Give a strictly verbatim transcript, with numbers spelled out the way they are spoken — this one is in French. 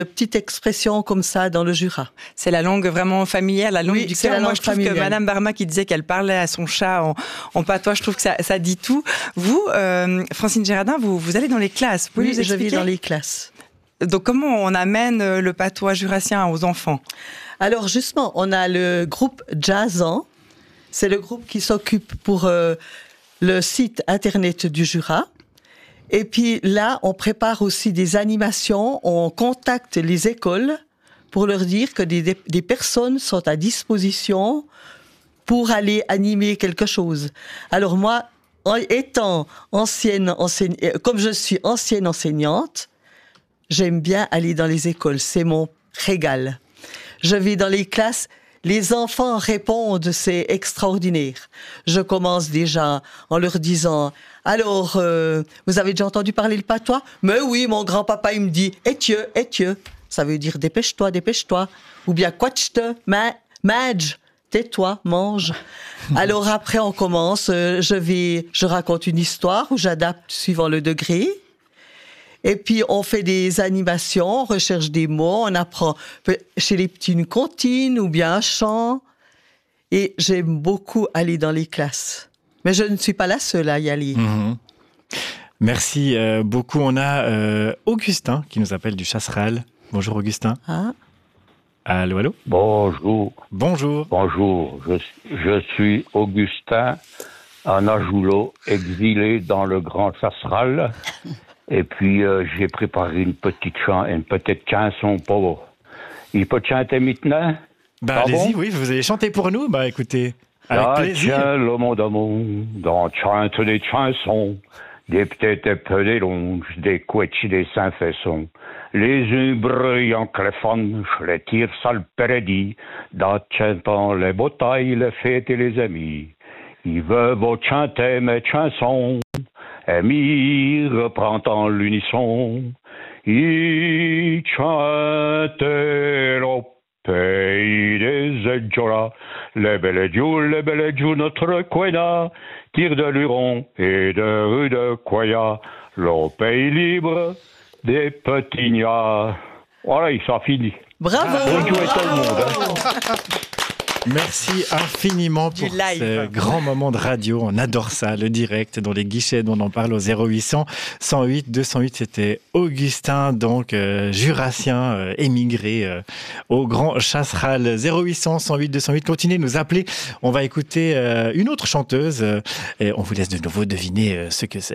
Petite expression comme ça dans le Jura. C'est la langue vraiment familière, la langue oui, du cœur. Moi, langue je trouve familiale. Que Madame Barma qui disait qu'elle parlait à son chat en, en patois, je trouve que ça, ça dit tout. Vous, euh, Francine Girardin, vous, vous allez dans les classes. Vous pouvez oui, nous expliquer ? Je vais dans les classes. Donc, comment on amène le patois jurassien aux enfants ? Alors, justement, on a le groupe Jazzan. C'est le groupe qui s'occupe pour euh, le site internet du Jura. Et puis là, on prépare aussi des animations, on contacte les écoles pour leur dire que des, des personnes sont à disposition pour aller animer quelque chose. Alors moi, en étant ancienne enseignante, comme je suis ancienne enseignante, j'aime bien aller dans les écoles, c'est mon régal. Je vais dans les classes. Les enfants répondent, c'est extraordinaire. Je commence déjà en leur disant « Alors, euh, vous avez déjà entendu parler le patois ?»« Mais oui, mon grand-papa, il me dit « Etieu, etieu ». Ça veut dire « Dépêche-toi, dépêche-toi ». Ou bien « Quatchte, ma, madge ». Tais-toi, mange. Alors après, on commence. Euh, je vais, je raconte une histoire où j'adapte suivant le degré. Et puis, on fait des animations, on recherche des mots, on apprend chez les petits une comptine ou bien un chant. Et j'aime beaucoup aller dans les classes. Mais je ne suis pas la seule à y aller. Mmh. Merci euh, beaucoup. On a euh, Augustin qui nous appelle du Chasseral. Bonjour Augustin. Ah. Allô, allô. Bonjour. Bonjour. Bonjour. Je, je suis Augustin, un ajoulot exilé dans le Grand Chasseral. Et puis, euh, j'ai préparé une petite, chan- une petite chanson pour... Il peut chanter maintenant? Bah, allez-y, bon? Oui, vous allez chanter pour nous. Bah, écoutez, avec ah, plaisir. Tiens, le monde monde, on chante des chansons, des petites peu des longes, des couettes, des saint-faisons. Les yeux brillants cléphonent, je les tire ça le paradis, dans chantant les batailles, les fêtes et les amis. Ils veulent chanter mes chansons. Amy reprend en l'unisson. Il chantait au pays des Edjora. Les belles dieux, les belles dieux, notre Quena, tire de Luron et de rue de Koya, le pays libre des Petignats. Voilà, il s'en finit. Bravo! Bonne journée tout le monde. Hein. Merci infiniment pour ce grand moment de radio. On adore ça, le direct dans les guichets dont on en parle au zéro huit cent, cent huit, deux cent huit. C'était Augustin, donc euh, jurassien, euh, émigré euh, au Grand Chasseral. zéro huit cent, cent huit, deux cent huit. Continuez de nous appeler. On va écouter euh, une autre chanteuse euh, et on vous laisse de nouveau deviner euh, ce que c'est.